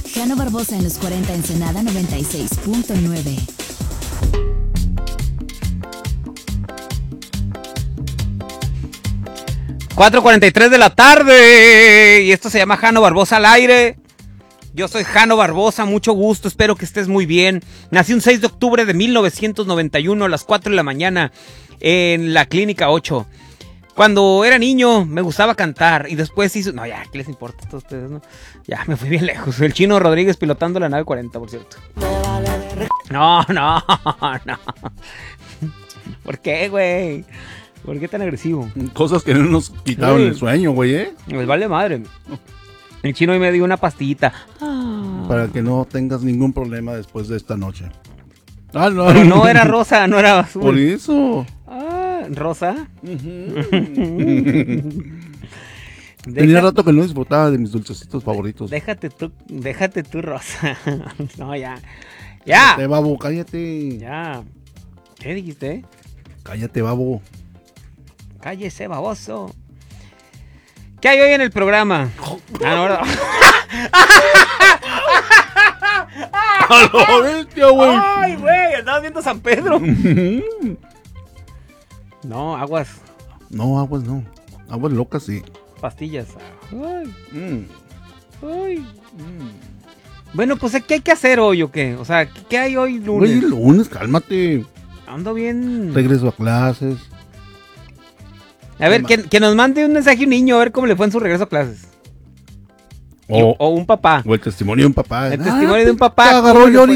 Jano Barbosa en los 40 Ensenada 96.9. ...4:43 de la tarde... ...y esto se llama Jano Barbosa al aire... Yo soy Jano Barbosa, mucho gusto, espero que estés muy bien. Nací un 6 de octubre de 1991 a las 4 de la mañana... ...en la Clínica 8... Cuando era niño me gustaba cantar... ...y después hizo... No, ya, ¿qué les importa a todos ustedes, no? Ya, me fui bien lejos. El Chino Rodríguez pilotando la nave 40, por cierto. No. ¿Por qué, güey? ¿Por qué tan agresivo? Cosas que no nos quitaron el sueño, güey, ¿eh? Pues vale madre. El Chino hoy me dio una pastillita. Para que no tengas ningún problema después de esta noche. Ah, no. Pero no era rosa, no era azul. Por eso. Ah, ¿rosa? Tenía rato que no disfrutaba de mis dulcecitos favoritos. Déjate tú, rosa. No, ya. ¡Ya! Cállate, babo, cállate. Ya. ¿Qué dijiste? Cállate, babo. Cállese, baboso. ¿Qué hay hoy en el programa? A la bestia, güey. Ay, güey, estabas viendo San Pedro. No, aguas. No, aguas no. Aguas locas, sí. Pastillas. Ay. Ay. Bueno, pues, ¿qué hay que hacer hoy o qué? O sea, ¿qué hay hoy lunes? Güey, lunes, cálmate. Ando bien. Regreso a clases. A ver, que nos mande un mensaje un niño a ver cómo le fue en su regreso a clases. O un papá. O el testimonio de un papá. El testimonio de un papá. Te agarró llori